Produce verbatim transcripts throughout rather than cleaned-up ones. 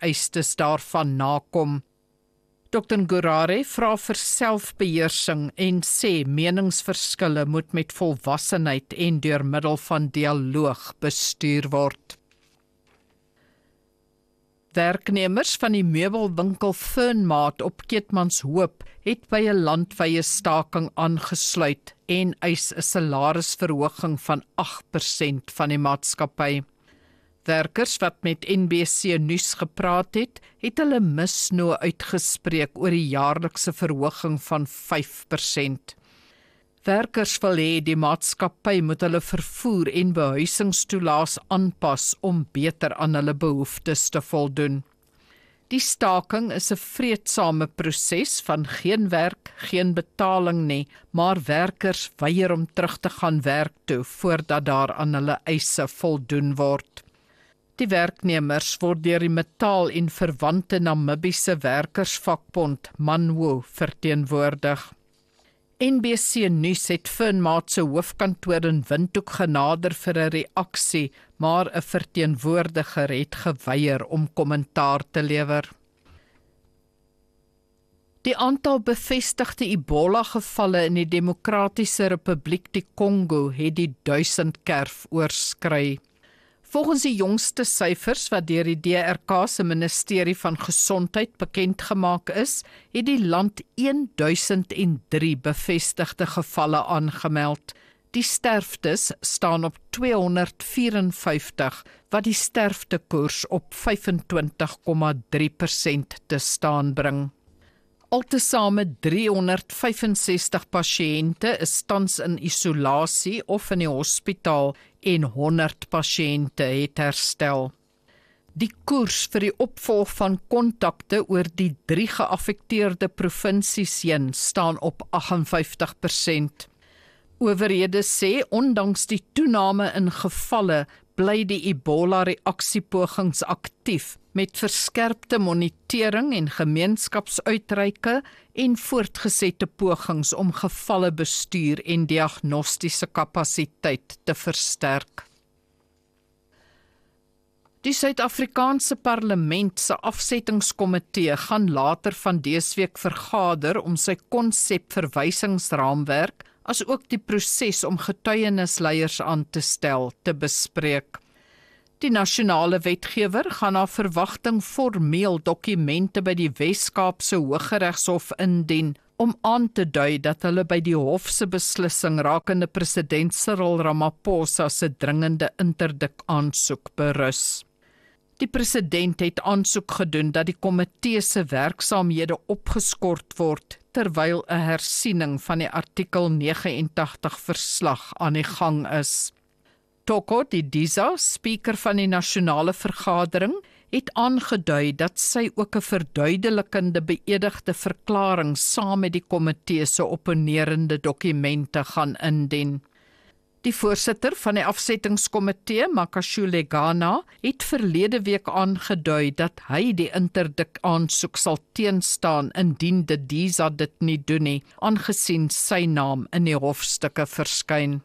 vereistes daarvan nakom. dokter Ngurare vra vir selfbeheersing en sê meningsverskille moet met volwassenheid en deur middel van dialoog bestuur word. Werknemers van die meubelwinkel Fernmaat op Keetmanshoop het by 'n landwye staking aangesluit en eis 'n salarisverhoging van agt persent van die maatskappy. Werkers wat met N B C nuus gepraat het, het hulle misnoë uitgespreek oor die jaarlikse verhoging van vyf persent. Werkers wil hê die maatskappy moet hulle vervoer en behuisingstoelaas aanpas om beter aan hulle behoeftes te voldoen. Die staking is 'n vreedsame proses van geen werk, geen betaling nie, maar werkers weier om terug te gaan werk toe voordat daar aan hulle eise voldoen word. Die werknemers word deur die metaal en verwante Namibiese werkersvakbond MANWO verteenwoordig. N B C nuus het Fernmaat se hoofkantoor in Windhoek genader vir 'n reaksie, maar 'n verteenwoordiger het geweier om kommentaar te lewer. Die aantal bevestigde Ebola-gevalle in die Demokratiese Republiek die Kongo het die duisend kerf oorskry. Volgens die jongste syfers wat deur die D R K se Ministerie van Gesondheid bekend gemaak is, het die land een duisend en drie bevestigde gevalle aangemeld. Die sterftes staan op tweehonderd vyf-en-vyftig, wat die sterftekoers op vyf-en-twintig komma drie persent te staan bring. Altesaame driehonderd vyf-en-sestig pasiënte is tans in isolasie of in die hospitaal en honderd pasiënte het herstel. Die koers vir die opvolg van kontakte oor die drie geaffekteerde provinsies heen staan op agt en vyftig persent. Owerhede sê ondanks die toename in gevalle bly die Ebola-reaksiepogings aktief met verskerpte monitering en gemeenskapsuitreike en voortgesette pogings om gevalle bestuur en diagnostiese kapasiteit te versterk. Die Suid-Afrikaanse Parlement se afsettingskomitee gaan later van dese week vergader om sy konsepverwysingsraamwerk as ook die proses om getuienisleiers aan te stel te bespreek. Die nasionale wetgewer gaan na verwagting formeel dokumente by die Wes-Kaapse Hooggeregshof indien om aan te dui dat hulle by die hof se beslissing rakende president Cyril Ramaphosa se dringende interdik aansoek berus. Die president het aansoek gedoen dat die komitee se werksaamhede opgeskort word terwyl 'n hersiening van die artikel negenentagtig verslag aan die gang is. Toko Didiza, speaker van die nasionale vergadering, het aangedui dat sy ook 'n verduidelikende beëdigde verklaring saam met die komitee se opponerende dokumente gaan indien. Die voorsitter van die afsettingskomitee, Makashule Ghana, het verlede week aangedui dat hy die interdik aansoek sal teenstaan indien Didiza dit nie doen nie, aangesien sy naam in die hofstukke verskyn.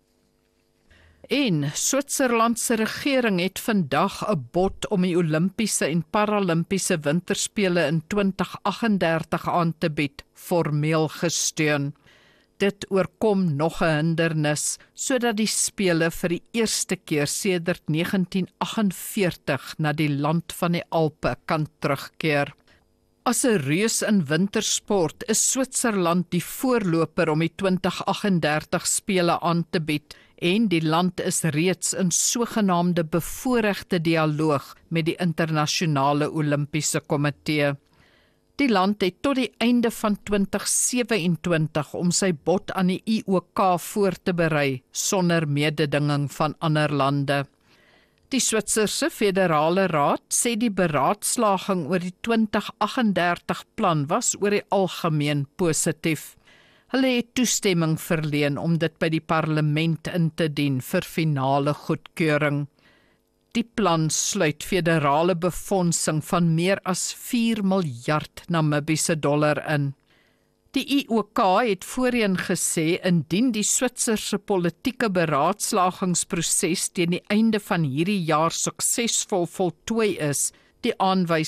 En Switserland se regering het vandag 'n bod om die Olimpiese en Paralimpiese Winterspele in twintig agt en dertig aan te bied, formeel gesteun. Dit oorkom nog 'n hindernis, sodat die spele vir die eerste keer sedert negentien agt en veertig na die land van die Alpe kan terugkeer. As 'n reus in wintersport is Switserland die voorloper om die twintig agt en dertig spele aan te bied en die land is reeds in sogenaamde bevoorregte dialoog met die internasionale Olimpiese komitee. Die land het tot die einde van twintig sewe-en-twintig om sy bod aan die I O K voor te berei sonder mededinging van ander lande. Die Switserse Federale Raad sê die beraadslaging oor die twintig agt en dertig plan was oor die algemeen positief. Hulle het toestemming verleen om dit by die parlement in te dien vir finale goedkeuring. Die plan sluit federale befondsing van meer as vier miljard Namibiese dollar in. Die I O K het voorheen gesê indien die Switserse politieke beraadslagingsproses teen die einde van hierdie jaar suksesvol voltooi is, die aanwysing